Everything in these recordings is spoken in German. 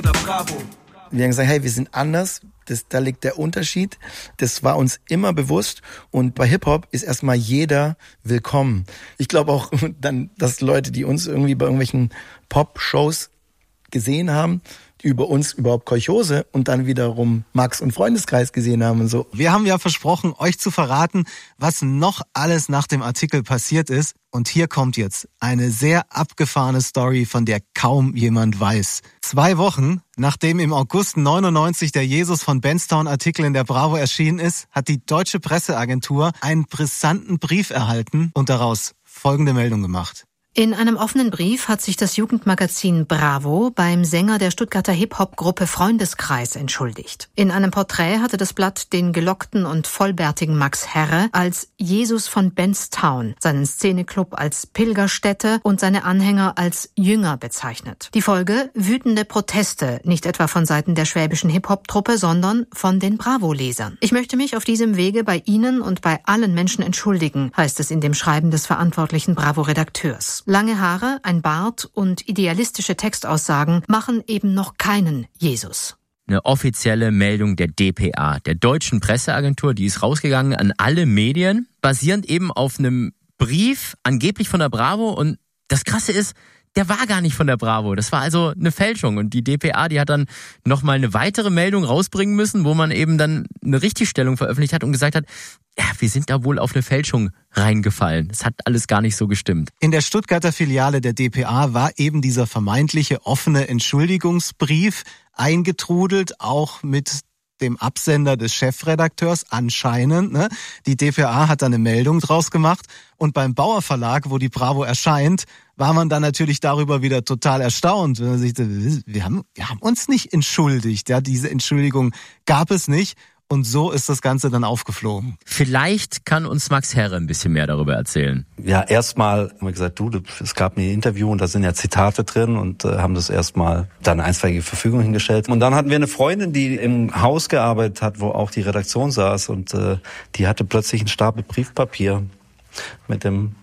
Wir haben gesagt, hey, wir sind anders. Da liegt der Unterschied. Das war uns immer bewusst. Und bei Hip-Hop ist erstmal jeder willkommen. Ich glaube auch dann, dass Leute, die uns irgendwie bei irgendwelchen Pop-Shows gesehen haben, über uns überhaupt Kolchose und dann wiederum Max und Freundeskreis gesehen haben und so. Wir haben ja versprochen, euch zu verraten, was noch alles nach dem Artikel passiert ist. Und hier kommt jetzt eine sehr abgefahrene Story, von der kaum jemand weiß. 2 Wochen, nachdem im August 99 der Jesus von Benztown-Artikel in der Bravo erschienen ist, hat die Deutsche Presseagentur einen brisanten Brief erhalten und daraus folgende Meldung gemacht. In einem offenen Brief hat sich das Jugendmagazin Bravo beim Sänger der Stuttgarter Hip-Hop-Gruppe Freundeskreis entschuldigt. In einem Porträt hatte das Blatt den gelockten und vollbärtigen Max Herre als Jesus von Benztown, seinen Szeneclub als Pilgerstätte und seine Anhänger als Jünger bezeichnet. Die Folge: wütende Proteste, nicht etwa von Seiten der schwäbischen Hip-Hop-Truppe, sondern von den Bravo-Lesern. Ich möchte mich auf diesem Wege bei Ihnen und bei allen Menschen entschuldigen, heißt es in dem Schreiben des verantwortlichen Bravo-Redakteurs. Lange Haare, ein Bart und idealistische Textaussagen machen eben noch keinen Jesus. Eine offizielle Meldung der dpa, der Deutschen Presseagentur, die ist rausgegangen an alle Medien, basierend eben auf einem Brief, angeblich von der Bravo. Und das Krasse ist, der war gar nicht von der Bravo. Das war also eine Fälschung. Und die dpa, die hat dann nochmal eine weitere Meldung rausbringen müssen, wo man eben dann eine Richtigstellung veröffentlicht hat und gesagt hat, ja, wir sind da wohl auf eine Fälschung reingefallen. Es hat alles gar nicht so gestimmt. In der Stuttgarter Filiale der dpa war eben dieser vermeintliche offene Entschuldigungsbrief eingetrudelt, auch mit dem Absender des Chefredakteurs anscheinend. Ne? Die dpa hat da eine Meldung draus gemacht und beim Bauer Verlag, wo die Bravo erscheint, war man dann natürlich darüber wieder total erstaunt. Wir haben uns nicht entschuldigt. Ja, diese Entschuldigung gab es nicht. Und so ist das Ganze dann aufgeflogen. Vielleicht kann uns Max Herre ein bisschen mehr darüber erzählen. Ja, erstmal haben wir gesagt, es gab ein Interview und da sind ja Zitate drin und haben das erstmal dann einstweilige Verfügung hingestellt. Und dann hatten wir eine Freundin, die im Haus gearbeitet hat, wo auch die Redaktion saß und die hatte plötzlich einen Stapel Briefpapier mit dem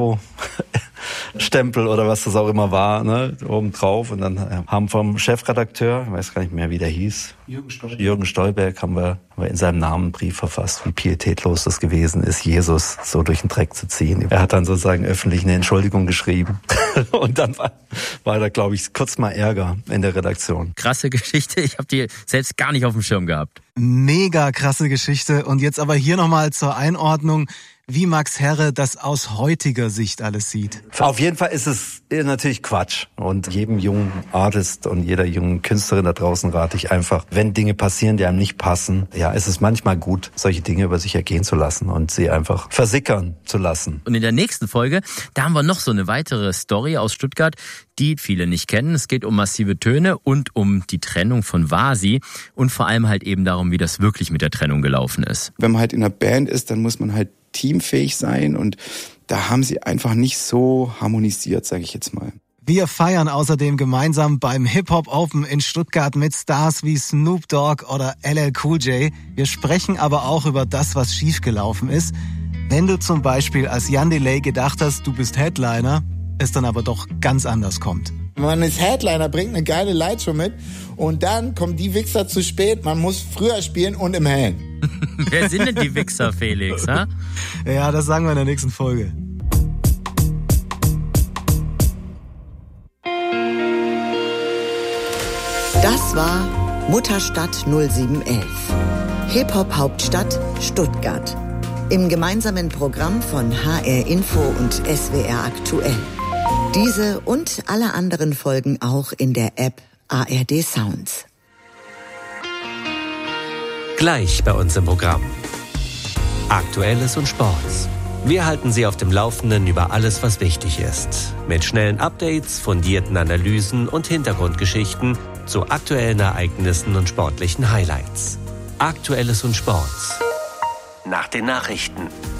Bravo-Stempel oder was das auch immer war, ne, oben drauf. Und dann haben vom Chefredakteur, ich weiß gar nicht mehr, wie der hieß, Jürgen Stolberg, haben wir in seinem Namen einen Brief verfasst, wie pietätlos das gewesen ist, Jesus so durch den Dreck zu ziehen. Er hat dann sozusagen öffentlich eine Entschuldigung geschrieben. Und dann war da, glaube ich, kurz mal Ärger in der Redaktion. Krasse Geschichte, ich habe die selbst gar nicht auf dem Schirm gehabt. Mega krasse Geschichte. Und jetzt aber hier nochmal zur Einordnung, wie Max Herre das aus heutiger Sicht alles sieht. Auf jeden Fall ist es natürlich Quatsch. Und jedem jungen Artist und jeder jungen Künstlerin da draußen rate ich einfach, wenn Dinge passieren, die einem nicht passen, ja, ist es manchmal gut, solche Dinge über sich ergehen zu lassen und sie einfach versickern zu lassen. Und in der nächsten Folge, da haben wir noch so eine weitere Story aus Stuttgart, die viele nicht kennen. Es geht um Massive Töne und um die Trennung von Vasi und vor allem halt eben darum, wie das wirklich mit der Trennung gelaufen ist. Wenn man halt in einer Band ist, dann muss man halt teamfähig sein und da haben sie einfach nicht so harmonisiert, sage ich jetzt mal. Wir feiern außerdem gemeinsam beim Hip-Hop Open in Stuttgart mit Stars wie Snoop Dogg oder LL Cool J. Wir sprechen aber auch über das, was schiefgelaufen ist. Wenn du zum Beispiel als Jan Delay gedacht hast, du bist Headliner, es dann aber doch ganz anders kommt. Man ist Headliner, bringt eine geile Lightshow mit und dann kommen die Wichser zu spät, man muss früher spielen und im Hellen. Wer sind denn die Wichser, Felix? Ha? Ja, das sagen wir in der nächsten Folge. Das war Mutterstadt 0711. Hip-Hop-Hauptstadt Stuttgart. Im gemeinsamen Programm von HR Info und SWR Aktuell. Diese und alle anderen Folgen auch in der App ARD Sounds. Gleich bei uns im Programm. Aktuelles und Sports. Wir halten Sie auf dem Laufenden über alles, was wichtig ist. Mit schnellen Updates, fundierten Analysen und Hintergrundgeschichten zu aktuellen Ereignissen und sportlichen Highlights. Aktuelles und Sports. Nach den Nachrichten.